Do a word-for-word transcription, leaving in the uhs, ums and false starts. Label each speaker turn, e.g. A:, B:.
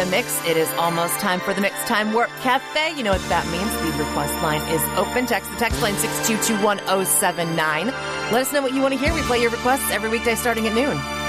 A: The Mix. It is almost time for the Mix Time Work Cafe. You know what that means. The request line is open. Text the text line six two two one zero seven nine. Let us know what you want to hear. We play your requests every weekday starting at noon.